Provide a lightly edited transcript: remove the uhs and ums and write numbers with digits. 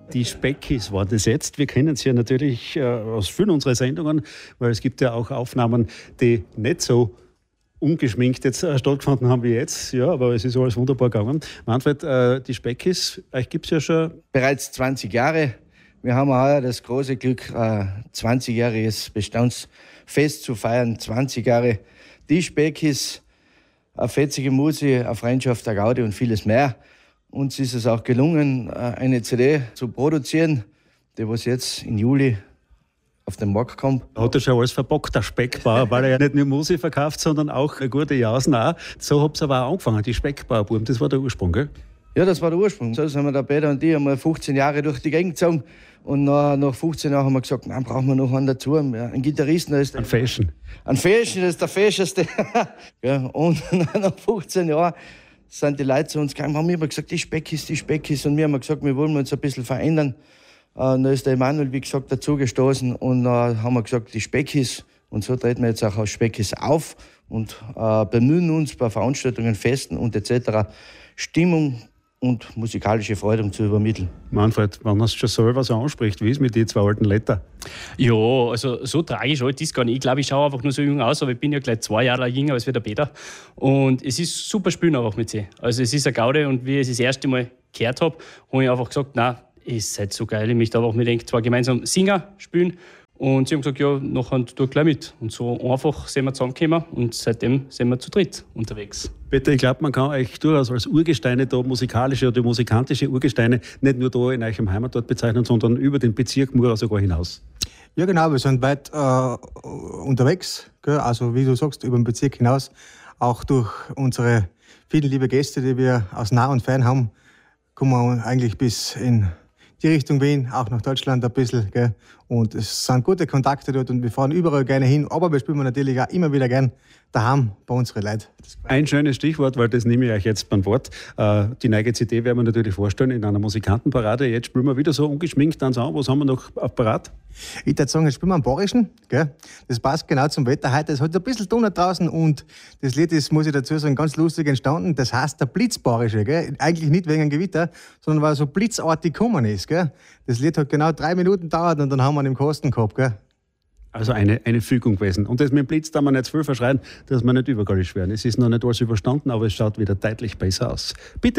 Die Speckis war das jetzt. Wir kennen es ja natürlich aus vielen unserer Sendungen, weil es gibt ja auch Aufnahmen, die nicht so ungeschminkt jetzt stattgefunden haben wie jetzt. Ja, aber es ist alles wunderbar gegangen. Manfred, die Speckis, euch gibt es ja schon bereits 20 Jahre. Wir haben heuer das große Glück, 20-jähriges Bestandsfest zu feiern. 20 Jahre die Speckis, eine fetzige Musik, eine Freundschaft, eine Gaudi und vieles mehr. Uns ist es auch gelungen, eine CD zu produzieren, die was jetzt im Juli auf den Markt kommt. Hat er schon alles verbockt, der Speckbauer, weil er ja nicht nur Musik verkauft, sondern auch eine gute Jausen auch. So habt ihr aber auch angefangen, die Speckbauerbuben, das war der Ursprung, gell? Ja, das war der Ursprung. So sind wir der Peter und ich einmal 15 Jahre durch die Gegend gezogen. Und nach 15 Jahren haben wir gesagt, nein, brauchen wir noch einen dazu. Einen Gitarristen, das ist Ein Fashion. Ein Fashion, das ist der Fashionste. Ja, und nach 15 Jahren sind die Leute zu uns gekommen, haben immer gesagt, die Speckis. Und wir haben gesagt, wir wollen uns ein bisschen verändern. Dann ist der Emanuel, wie gesagt, dazugestoßen und haben wir gesagt, die Speckis. Und so treten wir jetzt auch als Speckis auf und bemühen uns bei Veranstaltungen, Festen und etc. Stimmung und musikalische Freude zu übermitteln. Manfred, wenn hast du schon selber so anspricht, wie ist mit den zwei alten Letter? Ja, also so tragisch alt ist gar nicht. Ich glaube, ich schaue einfach nur so jung aus, aber ich bin ja gleich 2 Jahre jünger als der Peter. Und es ist super spielen einfach mit sie. Also es ist eine Gaude und wie ich es das erste Mal gehört habe, habe ich einfach gesagt, nein, ihr seid so geil. Ich möchte einfach mit denen zwar gemeinsam singen, spielen. Und sie haben gesagt, ja, nachher tu gleich mit. Und so einfach sind wir zusammengekommen und seitdem sind wir zu dritt unterwegs. Peter, ich glaube, man kann euch durchaus als Urgesteine da, musikalische oder musikantische Urgesteine, nicht nur da in eurem Heimatort bezeichnen, sondern über den Bezirk Mura sogar hinaus. Ja genau, wir sind weit unterwegs, gell? Also wie du sagst, über den Bezirk hinaus. Auch durch unsere vielen lieben Gäste, die wir aus nah und fern haben, kommen wir eigentlich bis in die Richtung Wien, auch nach Deutschland ein bisschen. Gell? Und es sind gute Kontakte dort und wir fahren überall gerne hin. Aber wir spielen natürlich auch immer wieder gern daheim bei unseren Leuten. Ein schönes Stichwort, weil das nehme ich euch jetzt beim Wort. Die neue CD werden wir natürlich vorstellen in einer Musikantenparade. Jetzt spielen wir wieder so ungeschminkt dann an. Was haben wir noch auf Parat? Ich würde sagen, jetzt spielen wir einen Bayerischen. Gell? Das passt genau zum Wetter heute. Es hat ein bisschen Donner draußen und das Lied ist, muss ich dazu sagen, ganz lustig entstanden. Das heißt der Blitzbayerische. Gell? Eigentlich nicht wegen einem Gewitter, sondern weil er so blitzartig gekommen ist. Gell? Das Lied hat genau 3 Minuten gedauert und dann haben wir ihn im Kasten gehabt. Gell? Also eine Fügung gewesen. Und das mit dem Blitz darf man nicht zu viel verschreien, dass wir nicht übergallisch werden. Es ist noch nicht alles überstanden, aber es schaut wieder deutlich besser aus. Bitte.